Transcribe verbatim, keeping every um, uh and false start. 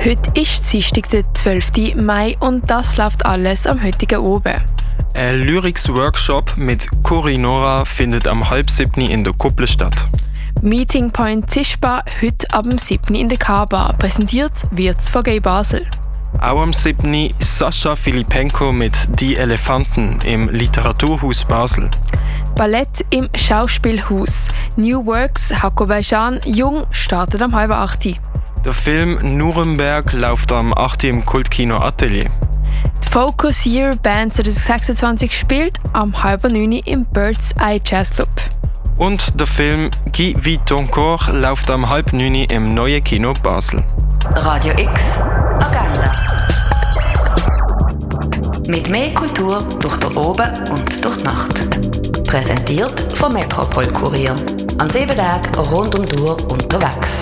Heute ist Dienstag, der zwölften Mai und das läuft alles am heutigen Abend. Ein Lyrics-Workshop mit Cory Nora findet am halb siebten in der Kuppel statt. Meeting Point Zischbar heute ab dem siebten in der K-Bar. Präsentiert wird's von Gay Basel. Auch am siebten Sascha Filipenko mit Die Elefanten im Literaturhaus Basel. Ballett im Schauspielhaus. New Works Hakobajan Jung startet am halb acht. Der Film Nuremberg läuft am achten im Kultkino Atelier. Die Focus Year Band zwanzig sechsundzwanzig spielt am halb neun im Bird's Eye Jazz Club. Und der Film Guy vit ton corps läuft am halb neun im Neuen Kino Basel. Radio X Agenda. Mit mehr Kultur durch den Oben und durch die Nacht. Präsentiert vom Metropol Kurier. An sieben Tagen rund um die Uhr unterwegs.